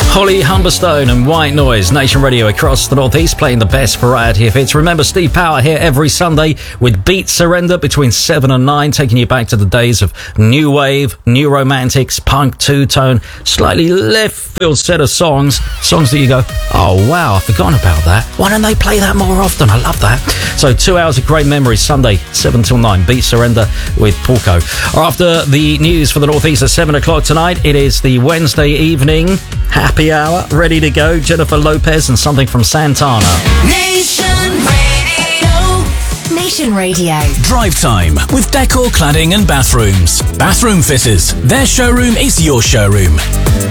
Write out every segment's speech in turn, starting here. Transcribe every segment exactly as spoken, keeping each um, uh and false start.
Holly Humberstone and White Noise, Nation Radio across the Northeast, playing the best variety of hits. Remember, Steve Power here every Sunday with Beat Surrender between seven and nine, taking you back to the days of new wave, new romantics, punk, two-tone, slightly left-field set of songs. Songs that you go, oh, wow, I've forgotten about that. Why don't they play that more often? I love that. So two hours of great memories, Sunday, seven till nine, Beat Surrender with Porco. After the news for the Northeast at seven o'clock tonight, it is the Wednesday evening happy hour, ready to go. Jennifer Lopez and something from Santana. Nation Radio. Nation Radio. Drive time with Decor Cladding and Bathrooms. Bathroom fitters. Their showroom is your showroom.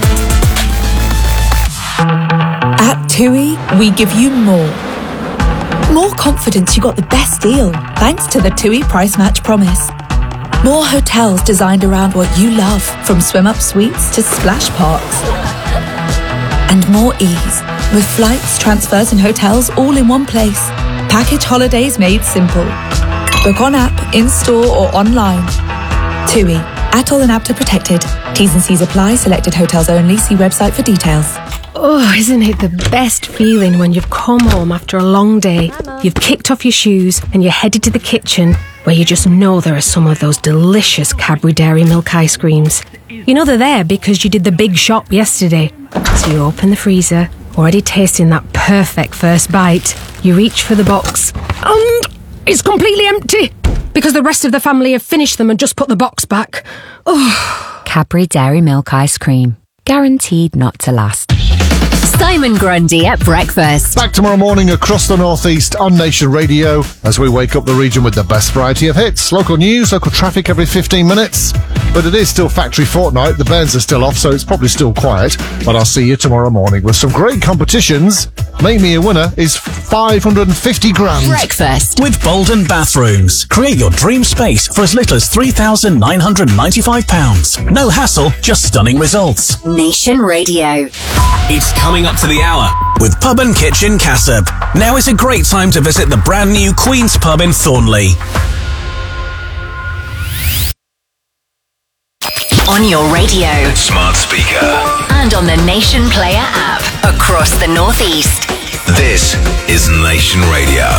At TUI, we give you more. More confidence you got the best deal, thanks to the TUI Price Match Promise. More hotels designed around what you love, from swim-up suites to splash parks. And more ease, with flights, transfers and hotels all in one place. Package holidays made simple. Book on app, in-store or online. TUI, Atoll and APTA protected. T's and C's apply, selected hotels only. See website for details. Oh, isn't it the best feeling when you've come home after a long day, you've kicked off your shoes and you're headed to the kitchen where you just know there are some of those delicious Cadbury Dairy Milk ice creams. You know they're there because you did the big shop yesterday. So you open the freezer, already tasting that perfect first bite. You reach for the box and it's completely empty because the rest of the family have finished them and just put the box back. Oh. Cadbury Dairy Milk ice cream. Guaranteed not to last. Simon Grundy at breakfast. Back tomorrow morning across the Northeast on Nation Radio as we wake up the region with the best variety of hits. Local news, local traffic every fifteen minutes. But it is still factory fortnight. The bands are still off, so it's probably still quiet. But I'll see you tomorrow morning with some great competitions. Make me a winner is five hundred fifty grand. Breakfast with Bolden Bathrooms. Create your dream space for as little as three thousand nine hundred ninety-five pounds. No hassle, just stunning results. Nation Radio. It's coming up to the hour with Pub and Kitchen Cassab. Now is a great time to visit the brand new Queen's Pub in Thornley. On your radio, smart speaker, and on the Nation Player app across the Northeast. This is Nation Radio.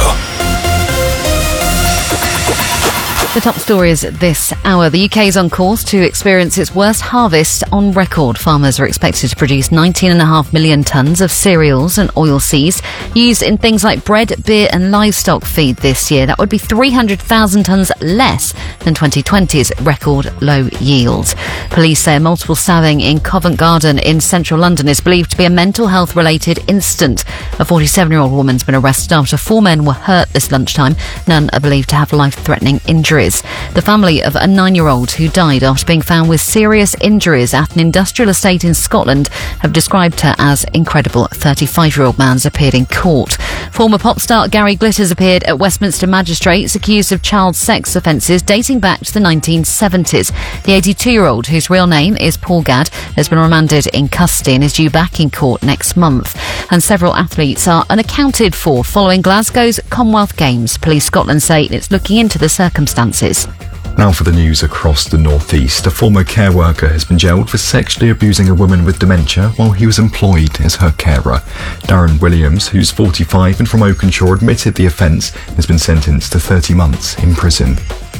The top stories this hour. The U K is on course to experience its worst harvest on record. Farmers are expected to produce nineteen point five million tonnes of cereals and oilseeds used in things like bread, beer and livestock feed this year. That would be three hundred thousand tonnes less than twenty twenty's record low yield. Police say a multiple stabbing in Covent Garden in central London is believed to be a mental health related incident. A forty-seven-year-old woman's been arrested after four men were hurt this lunchtime. None are believed to have life-threatening injuries. The family of a nine-year-old who died after being found with serious injuries at an industrial estate in Scotland have described her as incredible. A thirty-five-year-old man's appeared in court. Former pop star Gary Glitters appeared at Westminster Magistrates accused of child sex offences dating back to the nineteen seventies. The eighty-two-year-old, whose real name is Paul Gadd, has been remanded in custody and is due back in court next month. And several athletes are unaccounted for following Glasgow's Commonwealth Games. Police Scotland say it's looking into the circumstances. Now for the news across the Northeast. A former care worker has been jailed for sexually abusing a woman with dementia while he was employed as her carer. Darren Williams, who's forty-five and from Oakenshaw, admitted the offence and has been sentenced to thirty months in prison.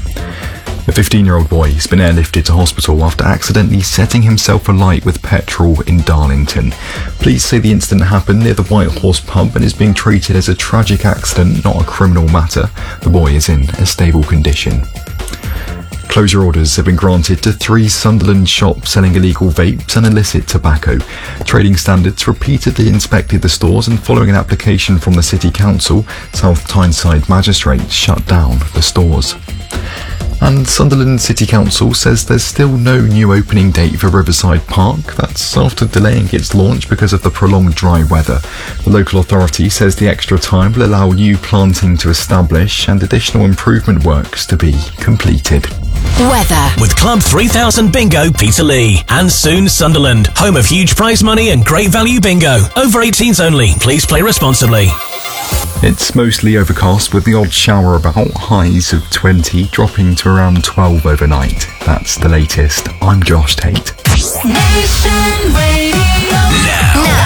A fifteen-year-old boy has been airlifted to hospital after accidentally setting himself alight with petrol in Darlington. Police say the incident happened near the White Horse pub and is being treated as a tragic accident, not a criminal matter. The boy is in a stable condition. Closure orders have been granted to three Sunderland shops selling illegal vapes and illicit tobacco. Trading Standards repeatedly inspected the stores and following an application from the City Council, South Tyneside magistrates shut down the stores. And Sunderland City Council says there's still no new opening date for Riverside Park. That's after delaying its launch because of the prolonged dry weather. The local authority says the extra time will allow new planting to establish and additional improvement works to be completed. Weather with Club three thousand Bingo Peterlee and soon Sunderland, home of huge prize money and great value bingo. Over eighteens only. Please play responsibly. It's mostly overcast with the odd shower about, highs of twenty, dropping to around twelve overnight. That's the latest. I'm Josh Tate. Nation Radio. Now. now.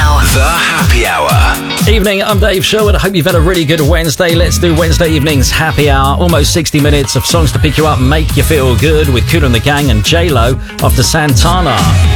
Evening, I'm Dave Sherwood. I hope you've had a really good Wednesday. Let's do Wednesday evening's happy hour. Almost sixty minutes of songs to pick you up and make you feel good with Kool and the Gang and J-Lo after Santana.